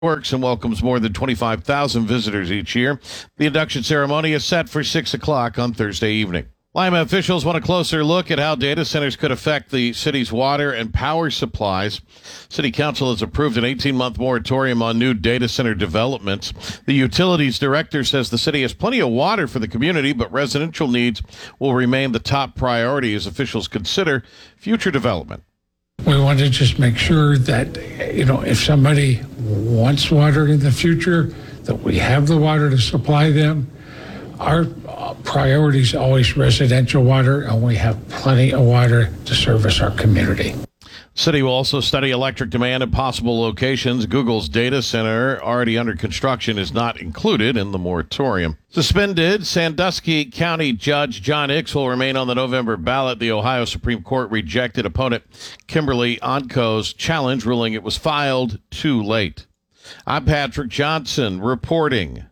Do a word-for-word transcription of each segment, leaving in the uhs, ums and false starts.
Works and welcomes more than twenty-five thousand visitors each year. The induction ceremony is set for six o'clock on Thursday evening. Lima officials want a closer look at how data centers could affect the city's water and power supplies. City Council has approved an eighteen-month moratorium on new data center developments. The utilities director says the city has plenty of water for the community, but residential needs will remain the top priority as officials consider future development. We want to just make sure that, you know, if somebody wants water in the future, that we have the water to supply them. Our priority is always residential water, and we have plenty of water to service our community. City will also study electric demand at possible locations. Google's data center, already under construction, is not included in the moratorium. Suspended Sandusky County Judge John Hicks will remain on the November ballot. The Ohio Supreme Court rejected opponent Kimberly Onko's challenge, ruling it was filed too late. I'm Patrick Johnson reporting.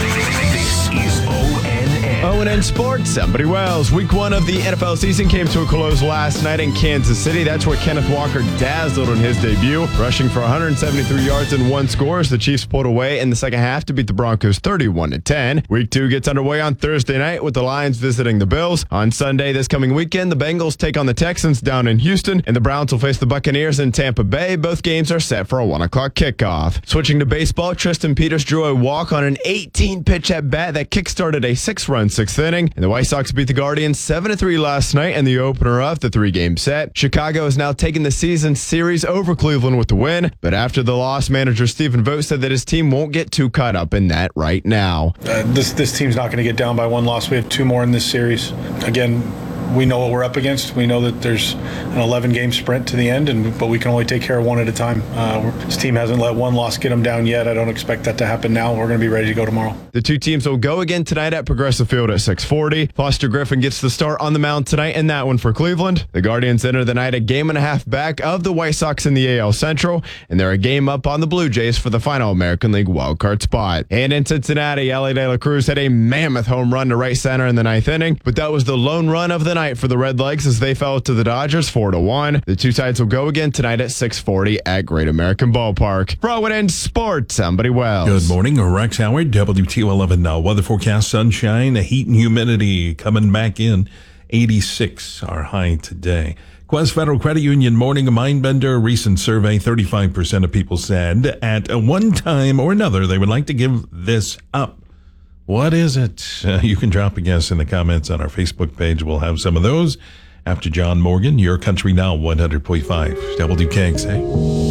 O and N Sports, somebody Wells. Week one of the N F L season came to a close last night in Kansas City. That's where Kenneth Walker dazzled on his debut, rushing for one hundred seventy-three yards and one score as the Chiefs pulled away in the second half to beat the Broncos thirty-one to ten. Week two gets underway on Thursday night with the Lions visiting the Bills. On Sunday this coming weekend, the Bengals take on the Texans down in Houston, and the Browns will face the Buccaneers in Tampa Bay. Both games are set for a one o'clock kickoff. Switching to baseball, Tristan Peters drew a walk on an eighteen-pitch at-bat that kickstarted a six-run sixth inning, and the White Sox beat the Guardians seven to three last night in the opener of the three-game set. Chicago has now taken the season series over Cleveland with the win, but after the loss, manager Stephen Vogt said that his team won't get too caught up in that right now. Uh, this this team's not going to get down by one loss. We have two more in this series. Again, we know what we're up against. We know that there's an eleven-game sprint to the end, and but we can only take care of one at a time. Uh, this team hasn't let one loss get them down yet. I don't expect that to happen now. We're going to be ready to go tomorrow. The two teams will go again tonight at Progressive Field at six forty. Foster Griffin gets the start on the mound tonight in that one for Cleveland. The Guardians enter the night a game and a half back of the White Sox in the A L Central, and they're a game up on the Blue Jays for the final American League wildcard spot. And in Cincinnati, Elly De La Cruz had a mammoth home run to right center in the ninth inning, but that was the lone run of the night for the Redlegs as they fell to the Dodgers four to one. The two sides will go again tonight at six forty at Great American Ballpark. For O and N Sports, somebody Wells. Good morning, Rex Howard, W T O eleven now. Weather forecast, sunshine, heat and humidity coming back in. eighty-six our high today. Quest Federal Credit Union morning, a mind bender. Recent survey, thirty-five percent of people said at one time or another they would like to give this up. What is it? Uh, you can drop a guess in the comments on our Facebook page. We'll have some of those after John Morgan, Your Country Now, one hundred point five W K X A.